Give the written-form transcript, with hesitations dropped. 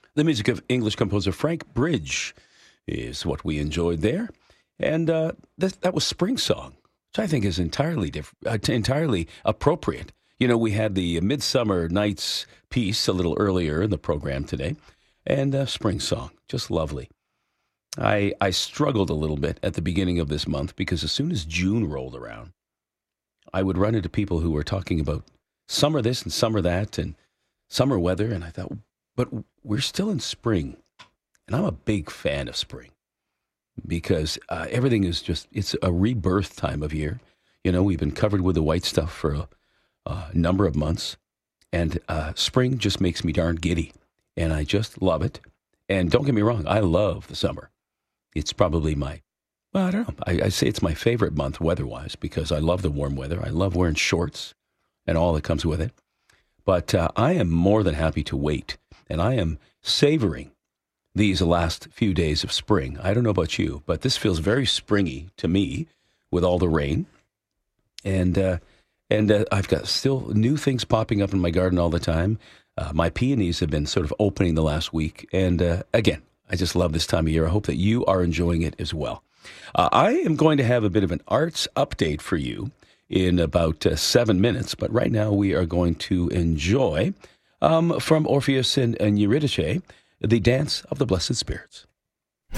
The music of English composer Frank Bridge is what we enjoyed there. And that was Spring Song, which I think is entirely appropriate. You know, we had the Midsummer Nights piece a little earlier in the program today, and Spring Song, just lovely. I struggled a little bit at the beginning of this month because as soon as June rolled around, I would run into people who were talking about summer this and summer that and summer weather, and I thought, but we're still in spring, and I'm a big fan of spring because everything is it's a rebirth time of year. You know, we've been covered with the white stuff for a number of months, and spring just makes me darn giddy, and I just love it. And don't get me wrong, I love the summer. It's probably I don't know. I say it's my favorite month weather-wise because I love the warm weather. I love wearing shorts and all that comes with it. But I am more than happy to wait, and I am savoring these last few days of spring. I don't know about you, but this feels very springy to me with all the rain. And I've got still new things popping up in my garden all the time. My peonies have been sort of opening the last week. And again, I just love this time of year. I hope that you are enjoying it as well. I am going to have a bit of an arts update for you in about 7 minutes. But right now we are going to enjoy from Orpheus and Eurydice, the Dance of the Blessed Spirits.